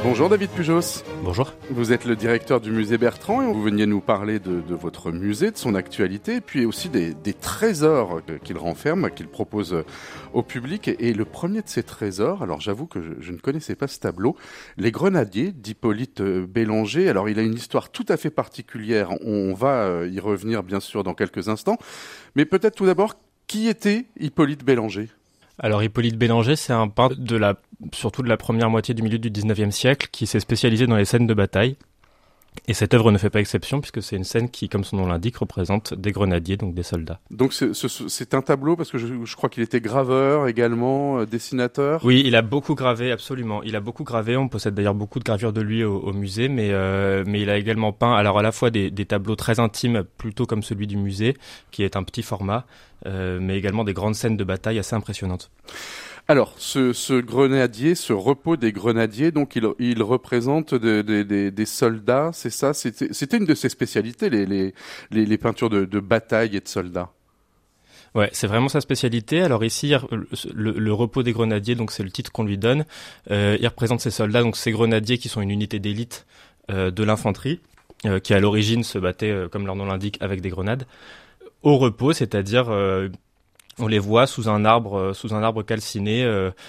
Bonjour David Pujos. Bonjour. Vous êtes le directeur du musée Bertrand et vous veniez nous parler de votre musée, de son actualité et puis aussi des trésors qu'il renferme, qu'il propose au public. Et le premier de ces trésors, alors j'avoue que je ne connaissais pas ce tableau, Les Grenadiers d'Hippolyte Bélanger. Alors il a une histoire tout à fait particulière, on va y revenir bien sûr dans quelques instants. Mais peut-être tout d'abord, qui était Hippolyte Bélanger ? Alors Hippolyte Bélanger, c'est un peintre surtout de la première moitié du milieu du 19e siècle qui s'est spécialisé dans les scènes de bataille. Et cette œuvre ne fait pas exception puisque c'est une scène qui, comme son nom l'indique, représente des grenadiers, donc des soldats. Donc c'est un tableau parce que je crois qu'il était graveur également, dessinateur. Oui, il a beaucoup gravé, absolument. Il a beaucoup gravé, on possède d'ailleurs beaucoup de gravures de lui au musée, mais il a également peint alors à la fois des tableaux très intimes, plutôt comme celui du musée, qui est un petit format, mais également des grandes scènes de bataille assez impressionnantes. Alors, ce grenadier, ce repos des grenadiers, donc il représente des soldats, c'est ça ? C'était une de ses spécialités, les peintures de bataille et de soldats. Ouais, c'est vraiment sa spécialité. Alors ici, le repos des grenadiers, donc c'est le titre qu'on lui donne. Il représente ces soldats, donc ces grenadiers qui sont une unité d'élite de l'infanterie, qui à l'origine se battait, comme leur nom l'indique, avec des grenades. Au repos, c'est-à-dire on les voit sous un arbre calciné,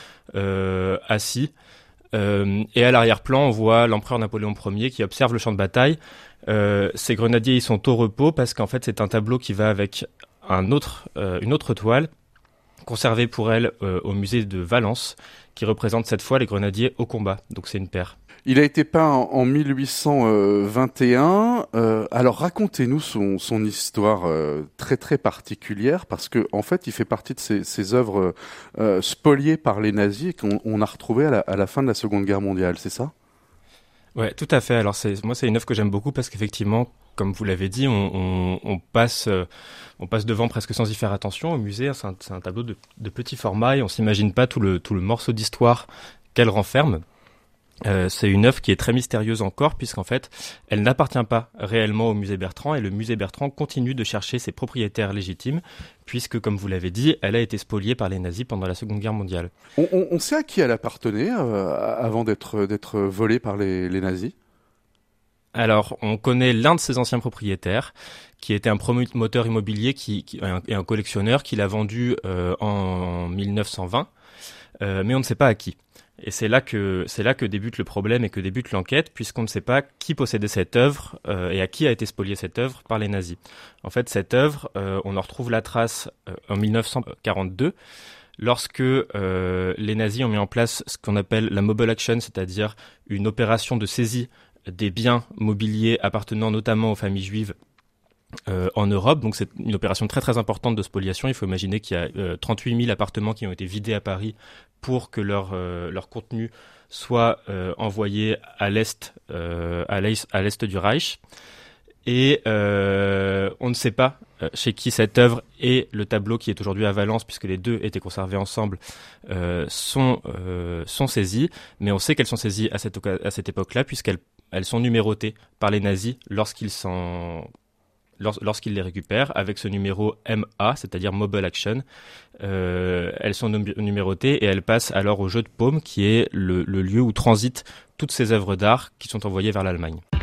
assis. Et à l'arrière-plan, on voit l'empereur Napoléon Ier qui observe le champ de bataille. Ces grenadiers, ils sont au repos parce qu'en fait, c'est un tableau qui va avec une autre toile conservée pour elle au musée de Valence, qui représente cette fois les grenadiers au combat. Donc c'est une paire. Il a été peint en 1821. Alors racontez-nous son histoire très très particulière parce que en fait il fait partie de ces œuvres spoliées par les nazis et qu'on a retrouvées à la fin de la Seconde Guerre mondiale, c'est ça ? Ouais, tout à fait. Alors c'est une œuvre que j'aime beaucoup parce qu'effectivement, comme vous l'avez dit, on passe devant presque sans y faire attention au musée. C'est un tableau de petit format et on s'imagine pas tout le morceau d'histoire qu'elle renferme. C'est une œuvre qui est très mystérieuse encore puisqu'en fait, elle n'appartient pas réellement au musée Bertrand et le musée Bertrand continue de chercher ses propriétaires légitimes puisque, comme vous l'avez dit, elle a été spoliée par les nazis pendant la Seconde Guerre mondiale. On sait à qui elle appartenait avant d'être volée par les nazis ? Alors, on connaît l'un de ses anciens propriétaires qui était un promoteur immobilier et un collectionneur qui l'a vendu en 1920, mais on ne sait pas à qui. Et c'est là que débute le problème et que débute l'enquête, puisqu'on ne sait pas qui possédait cette œuvre et à qui a été spoliée cette œuvre par les nazis. En fait, cette œuvre, on en retrouve la trace en 1942, lorsque les nazis ont mis en place ce qu'on appelle la mobile action, c'est-à-dire une opération de saisie des biens mobiliers appartenant notamment aux familles juives en Europe. Donc c'est une opération très très importante de spoliation. Il faut imaginer qu'il y a 38 000 appartements qui ont été vidés à Paris pour que leur contenu soit envoyé à l'est du Reich. Et on ne sait pas chez qui cette œuvre et le tableau qui est aujourd'hui à Valence, puisque les deux étaient conservés ensemble, sont saisis. Mais on sait qu'elles sont saisies à cette époque-là, puisqu'elles sont numérotées par les nazis lorsqu'ils les récupèrent avec ce numéro MA, c'est-à-dire Mobile Action. Elles sont numérotées et elles passent alors au jeu de paume, qui est le lieu où transitent toutes ces œuvres d'art qui sont envoyées vers l'Allemagne.